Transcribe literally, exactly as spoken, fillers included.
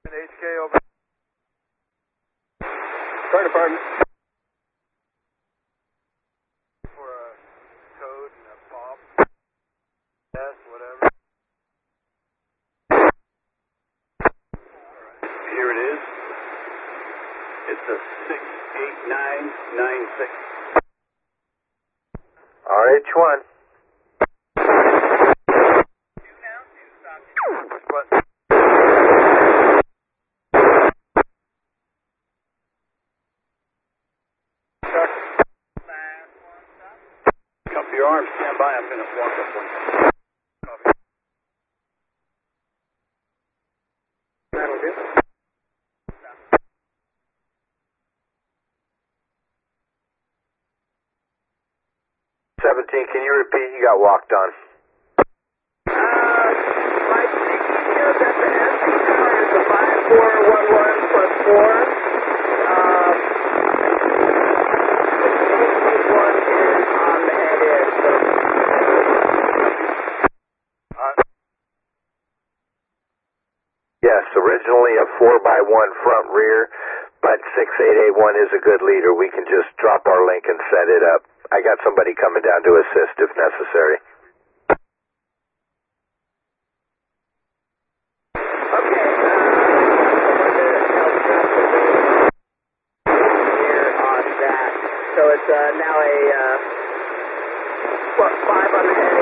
H K over. Fire department. For a code and a pop. S, whatever. Alright, here it is. It's a six eight nine nine six. R H one. What? Cup your arms, stand by, I'm going to walk up one. That'll do. seventeen, can you repeat? You got walked on. Uh, my speaking here, that the S P tower is a five four one one plus four. Um, the one is on the head end, so. Uh, Yes, originally a four by one front rear, but six eight eight one is a good leader. We can just drop our link and set it up. I got somebody coming down to assist if necessary. Okay, uh, here on that. So it's uh, now a uh, what, five on the head